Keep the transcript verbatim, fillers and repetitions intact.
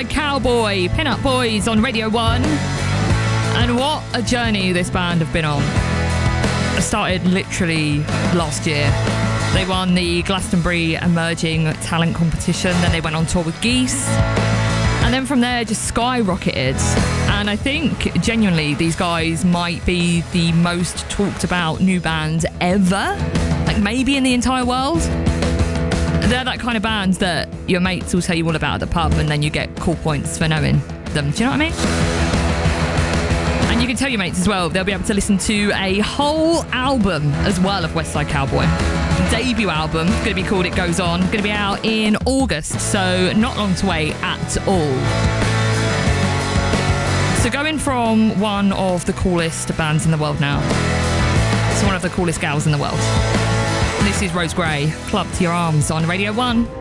Side Cowboy, Pin Up Boys on Radio one. And what a journey this band have been on. It started literally last year. They won the Glastonbury Emerging Talent Competition, then they went on tour with Geese. And then from there, just skyrocketed. And I think, genuinely, these guys might be the most talked about new bands ever. Like, maybe in the entire world. They're that kind of band that your mates will tell you all about at the pub and then you get cool points for knowing them. Do you know what I mean? And you can tell your mates as well, they'll be able to listen to a whole album as well of West Side Cowboy. Debut album, going to be called It Goes On, going to be out in August, so not long to wait at all. So going from one of the coolest bands in the world now to one of the coolest gals in the world. This is Rose Gray, Club to Your Arms on Radio one.